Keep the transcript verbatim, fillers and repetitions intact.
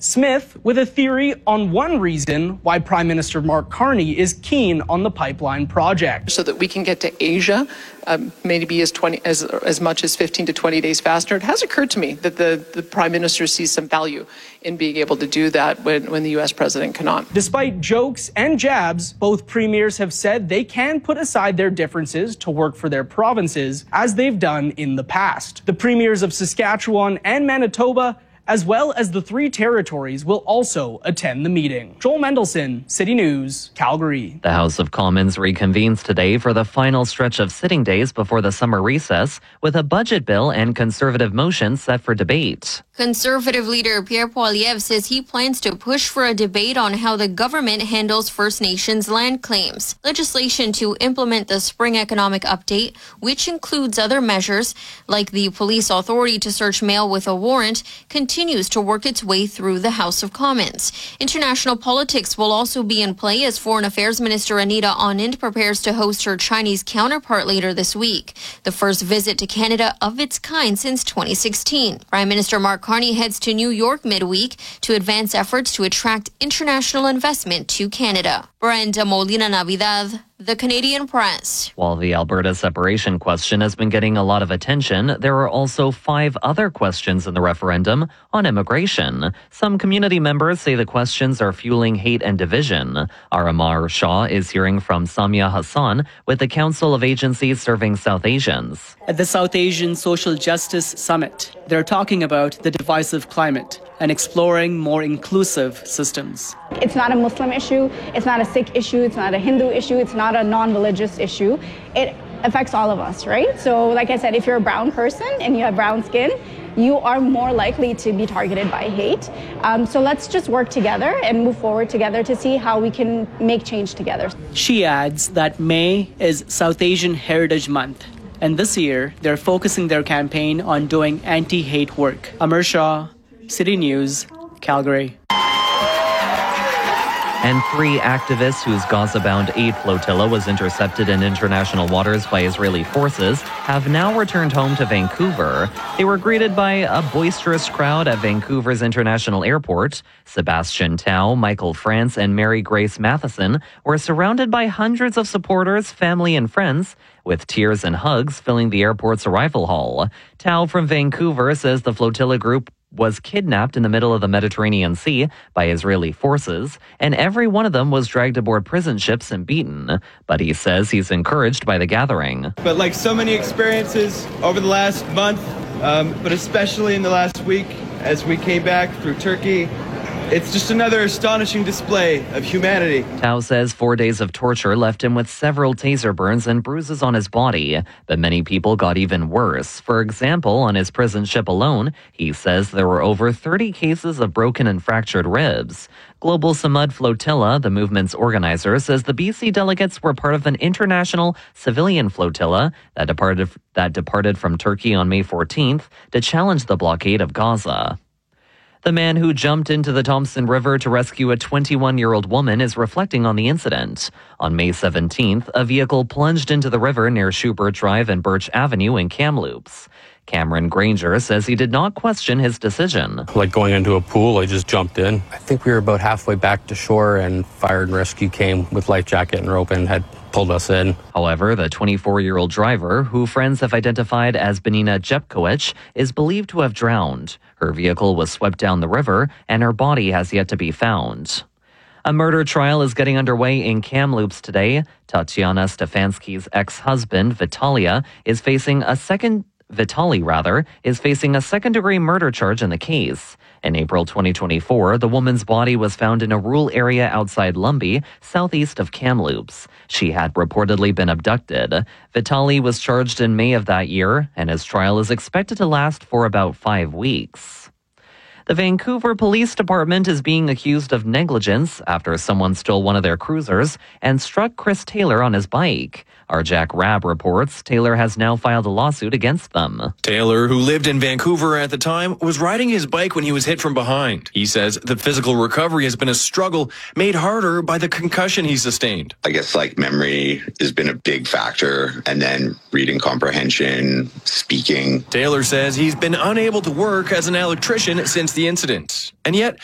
Smith with a theory on one reason why Prime Minister Mark Carney is keen on the pipeline project. So that we can get to Asia um, maybe as, twenty, as, as much as fifteen to twenty days faster. It has occurred to me that the, the Prime Minister sees some value in being able to do that when, when the U S President cannot. Despite jokes and jabs, both premiers have said they can put aside their differences to work for their provinces, as they've done in the past. The premiers of Saskatchewan and Manitoba, as well as the three territories, will also attend the meeting. Joel Mendelson, City News, Calgary. The House of Commons reconvenes today for the final stretch of sitting days before the summer recess, with a budget bill and Conservative motion set for debate. Conservative leader Pierre Poilievre says he plans to push for a debate on how the government handles First Nations land claims. Legislation to implement the spring economic update, which includes other measures like the police authority to search mail with a warrant, continues to work its way through the House of Commons. International politics will also be in play as Foreign Affairs Minister Anita Anand prepares to host her Chinese counterpart later this week, the first visit to Canada of its kind since twenty sixteen. Prime Minister Mark Carney heads to New York midweek to advance efforts to attract international investment to Canada. Brenda Molina Navidad, The Canadian Press. While the Alberta separation question has been getting a lot of attention, there are also five other questions in the referendum on immigration. Some community members say the questions are fueling hate and division. Aramar Shah is hearing from Samia Hassan with the Council of Agencies Serving South Asians. At the South Asian Social Justice Summit, they're talking about the divisive climate and exploring more inclusive systems. It's not a Muslim issue, it's not a Sikh issue, it's not a Hindu issue, it's not a non-religious issue. It affects all of us, right? So like I said, if you're a brown person and you have brown skin, you are more likely to be targeted by hate. Um, so let's just work together and move forward together to see how we can make change together. She adds that May is South Asian Heritage Month. And this year, they're focusing their campaign on doing anti-hate work. Amar Shah, City News, Calgary. And three activists whose Gaza-bound aid flotilla was intercepted in international waters by Israeli forces have now returned home to Vancouver. They were greeted by a boisterous crowd at Vancouver's International Airport. Sebastian Tao, Michael France, and Mary Grace Matheson were surrounded by hundreds of supporters, family, and friends, with tears and hugs filling the airport's arrival hall. Tao from Vancouver says the flotilla group was kidnapped in the middle of the Mediterranean Sea by Israeli forces, and every one of them was dragged aboard prison ships and beaten. But he says he's encouraged by the gathering. But like so many experiences over the last month, um, but especially in the last week as we came back through Turkey, it's just another astonishing display of humanity. Tao says four days of torture left him with several taser burns and bruises on his body, but many people got even worse. For example, on his prison ship alone, he says there were over thirty cases of broken and fractured ribs. Global Samud Flotilla, the movement's organizer, says the B C delegates were part of an international civilian flotilla that departed, that departed from Turkey on May fourteenth to challenge the blockade of Gaza. The man who jumped into the Thompson River to rescue a twenty-one-year-old woman is reflecting on the incident. On May seventeenth, a vehicle plunged into the river near Schubert Drive and Birch Avenue in Kamloops. Cameron Granger says he did not question his decision. Like going into a pool, I just jumped in. I think we were about halfway back to shore and fire and rescue came with life jacket and rope and had pulled us in. However, the twenty-four-year-old driver, who friends have identified as Benina Jepkowicz, is believed to have drowned. Her vehicle was swept down the river, and her body has yet to be found. A murder trial is getting underway in Kamloops today. Tatiana Stefanski's ex-husband, Vitalia, is facing a second... Vitali, rather, is facing a second-degree murder charge in the case. In April twenty twenty-four, the woman's body was found in a rural area outside Lumbee, southeast of Kamloops. She had reportedly been abducted. Vitali was charged in May of that year, and his trial is expected to last for about five weeks. The Vancouver Police Department is being accused of negligence after someone stole one of their cruisers and struck Chris Taylor on his bike. Our Jack Rabb reports Taylor has now filed a lawsuit against them. Taylor, who lived in Vancouver at the time, was riding his bike when he was hit from behind. He says the physical recovery has been a struggle made harder by the concussion he sustained. I guess like memory has been a big factor, and then reading comprehension, speaking. Taylor says he's been unable to work as an electrician since the incident. And yet,